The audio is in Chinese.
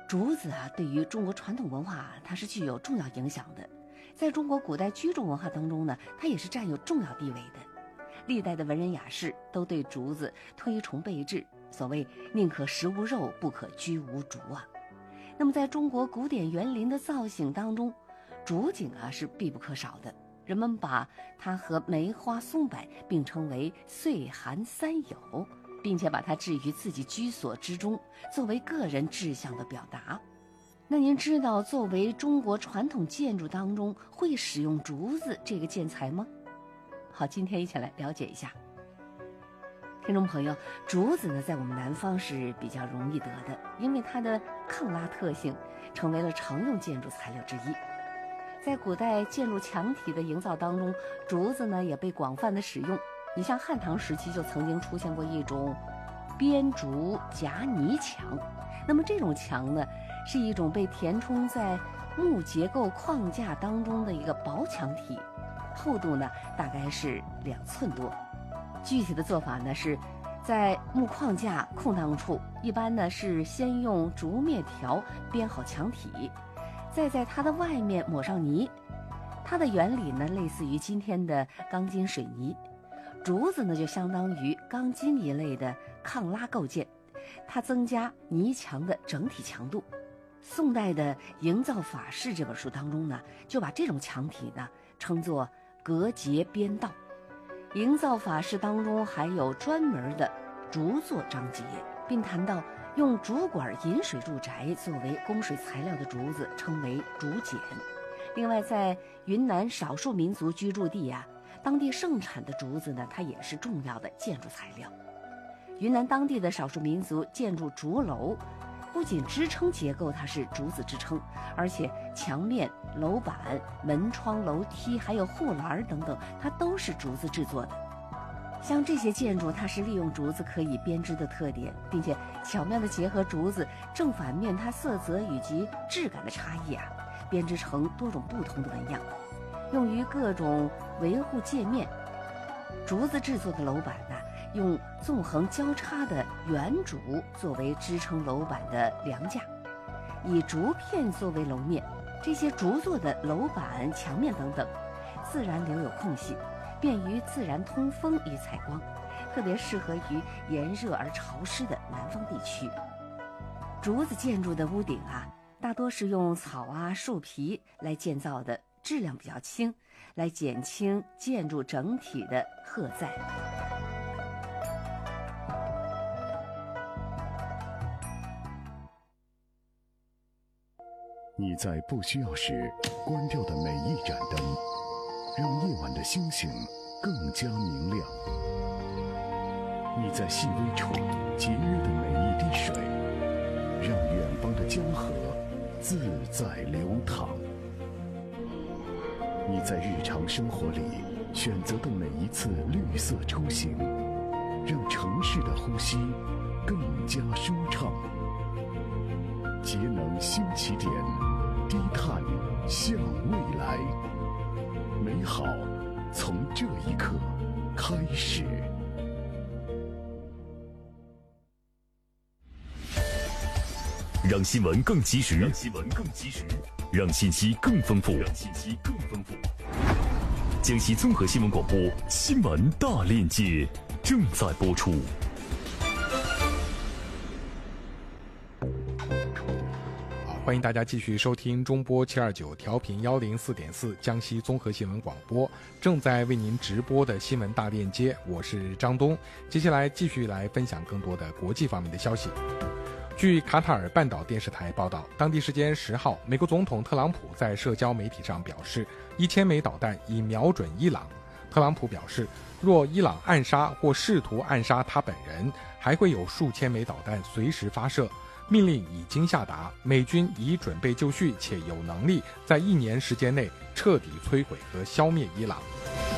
竹子对于中国传统文化它是具有重要影响的。在中国古代居住文化当中呢，它也是占有重要地位的。历代的文人雅士都对竹子推崇备至，所谓宁可食无肉，不可居无竹那么在中国古典园林的造型当中，竹景是必不可少的。人们把它和梅花松柏并称为岁寒三友，并且把它置于自己居所之中，作为个人志向的表达。那您知道作为中国传统建筑当中会使用竹子这个建材吗？好，今天一起来了解一下。听众朋友，竹子呢在我们南方是比较容易得的，因为它的抗拉特性成为了常用建筑材料之一。在古代建筑墙体的营造当中，竹子呢也被广泛的使用。你像汉唐时期就曾经出现过一种编竹夹泥墙，那么这种墙呢是一种被填充在木结构框架当中的一个薄墙体，厚度呢大概是2寸多。具体的做法呢是在木框架空档处，一般呢是先用竹篾条编好墙体，再在它的外面抹上泥。它的原理呢类似于今天的钢筋水泥，竹子呢就相当于钢筋一类的抗拉构件，它增加泥墙的整体强度。宋代的《营造法式》这本书当中呢，就把这种墙体呢称作隔节编道。营造法式当中还有专门的竹作章节，并谈到用竹管引水入宅作为供水材料的竹子称为竹简。另外在云南少数民族居住地当地盛产的竹子呢，它也是重要的建筑材料。云南当地的少数民族建筑竹楼，不仅支撑结构它是竹子支撑，而且墙面、楼板、门窗、楼梯还有护栏等等，它都是竹子制作的。像这些建筑它是利用竹子可以编织的特点，并且巧妙地结合竹子正反面它色泽以及质感的差异编织成多种不同的纹样，用于各种维护界面。竹子制作的楼板用纵横交叉的圆竹作为支撑楼板的梁架，以竹片作为楼面。这些竹做的楼板、墙面等等，自然留有空隙，便于自然通风与采光，特别适合于炎热而潮湿的南方地区。竹子建筑的屋顶大多是用草树皮来建造的，质量比较轻，来减轻建筑整体的荷载。 你在不需要时关掉的每一盏灯，让夜晚的星星更加明亮。你在细微处节约的每一滴水，让远方的江河自在流淌。你在日常生活里选择的每一次绿色出行，让城市的呼吸更加舒畅。节能新起点，低碳向未来，美好从这一刻开始。 让新闻更及时，让信息更丰富，江西综合新闻广播新闻大链接正在播出。 欢迎大家继续收听中波729调频104.4江西综合新闻广播，正在为您直播的新闻大链接，我是张东。接下来继续来分享更多的国际方面的消息。据卡塔尔半岛电视台报道，当地时间10号，美国总统特朗普在社交媒体上表示，1000枚导弹已瞄准伊朗。特朗普表示，若伊朗暗杀或试图暗杀他本人，还会有数千枚导弹随时发射。命令已经下达，美军已准备就绪，且有能力在1年时间内彻底摧毁和消灭伊朗。